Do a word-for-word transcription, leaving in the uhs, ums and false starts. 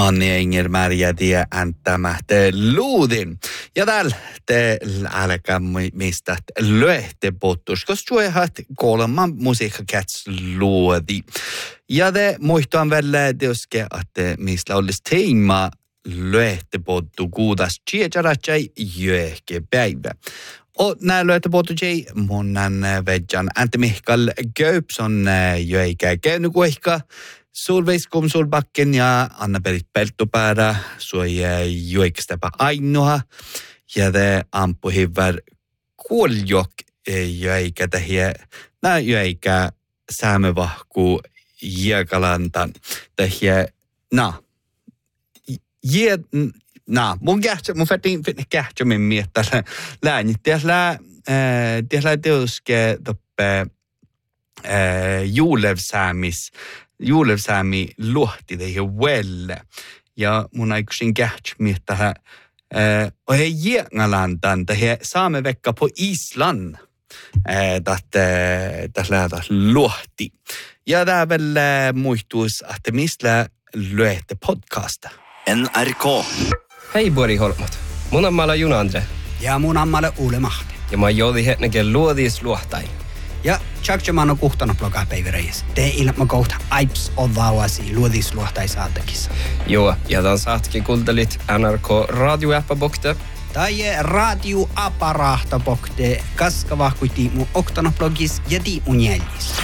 Manni Inger Märjätiä äntämähtä luudin. Ja täällä te älkää mistä löhte pottus, koska suojahat kolman musiikkakäts luodi. Ja te muistaan vielä tietysti, että mistä olisi teema löhte pottu kuudas tjejaratsai jöhke päivä. Och när löhte pottu tjej monan vedjan Antti Mihkal Göpson jöikä käynykuihka. Solveiskom Solbacken ja Anna-Berit Peltopäärä, suoja juekstäpä ainoa. Ja te ampuhivar kuoljok jäikä tähiä, nää jäikä säämövahku jiekalantan. Tähiä, na, jie, na, mun kähtsä, mun fätin kähtsä min miettä läänit. Tiesla, tiesla teoske toppe juulevsäämis. Juulevsäämi luohti teihin välle. Ja mun aikuisin kähtsä miettä och he jengalantan det här samma vecka på Island att det lära luohti. Ja det är väl muistus att mistä löhte podcasta. N R K. Hei Bori Holmot. Mun ammalla Juna Andre. Ja mun ammalla Uule Mahti. Ja mä joudi hetnäkin luodis luohtain. Ja tjakjaman on kuhtana blogaa päiväreis. Te ilma kohta aips odvaavasi luodis luohtai saatakissa. Joo, ja tämän saatkin kuuntelit N R K radioäppäbokte. Tai radioaparahtabokte, kaska vahkuiti mun oktana blogis ja di mun jäljis.